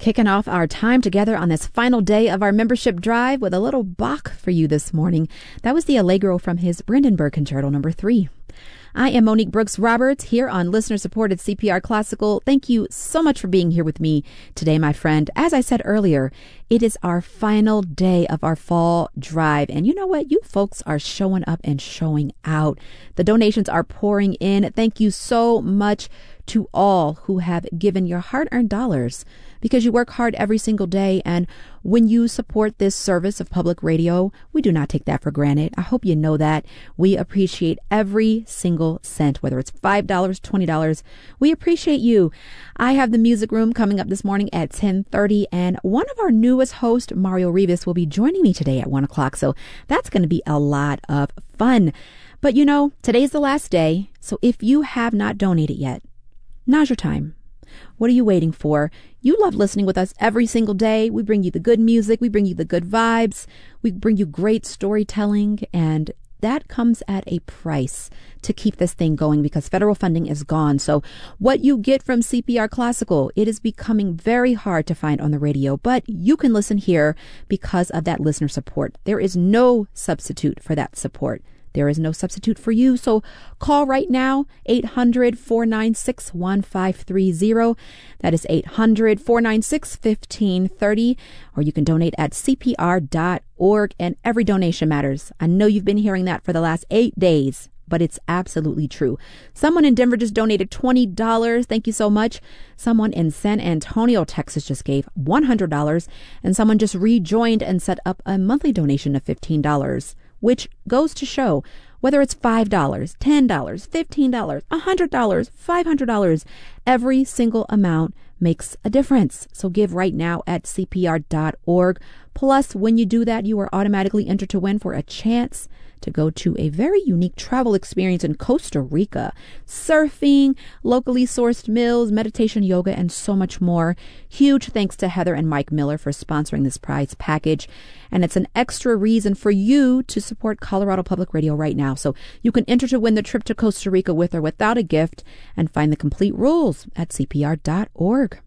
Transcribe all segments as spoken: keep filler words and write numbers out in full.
Kicking off our time together on this final day of our membership drive with a little Bach for you this morning. That was the Allegro from his Brandenburg Concerto number three. I am Monique Brooks Roberts here on listener-supported C P R Classical. Thank you so much for being here with me today, my friend. As I said earlier, it is our final day of our fall drive. And you know what? You folks are showing up and showing out. The donations are pouring in. Thank you so much to all who have given your hard-earned dollars, because you work hard every single day. And when you support this service of public radio, we do not take that for granted. I hope you know that. We appreciate every single cent, whether it's five dollars, twenty dollars. We appreciate you. I have the music room coming up this morning at ten thirty, and one of our newest hosts, Mario Rivas, will be joining me today at one o'clock. So that's going to be a lot of fun. But you know, today's the last day. So if you have not donated yet, now's your time. What are you waiting for? You love listening with us every single day. We bring you the good music. We bring you the good vibes. We bring you great storytelling. And that comes at a price to keep this thing going, because federal funding is gone. So what you get from C P R Classical, it is becoming very hard to find on the radio. But you can listen here because of that listener support. There is no substitute for that support. There is no substitute for you. So call right now, eight hundred, four nine six, one five three zero. That is eight hundred, four nine six, one five three zero. Or you can donate at C P R dot org. And every donation matters. I know you've been hearing that for the last eight days, but it's absolutely true. Someone in Denver just donated twenty dollars. Thank you so much. Someone in San Antonio, Texas just gave one hundred dollars. And someone just rejoined and set up a monthly donation of fifteen dollars. Which goes to show, whether it's five dollars, ten dollars, fifteen dollars, one hundred dollars, five hundred dollars, every single amount makes a difference. So give right now at C P R dot org. Plus, when you do that, you are automatically entered to win for a chance to go to a very unique travel experience in Costa Rica. Surfing, locally sourced meals, meditation, yoga, and so much more. Huge thanks to Heather and Mike Miller for sponsoring this prize package. And it's an extra reason for you to support Colorado Public Radio right now. So you can enter to win the trip to Costa Rica with or without a gift, and find the complete rules at C P R dot org.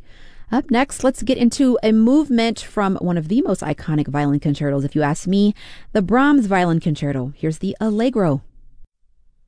Up next, let's get into a movement from one of the most iconic violin concertos, if you ask me, the Brahms Violin Concerto. Here's the Allegro.